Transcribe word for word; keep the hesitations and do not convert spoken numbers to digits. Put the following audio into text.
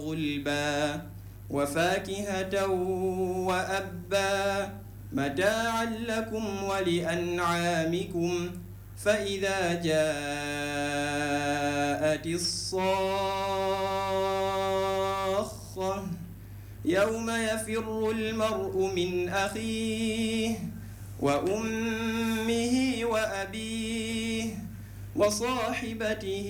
غلبا وفاكهة وأبا متاعا لكم ولأنعامكم فإذا جاءت الصاخة يوم يفر المرء من أخيه وأمه وأبيه وصاحبته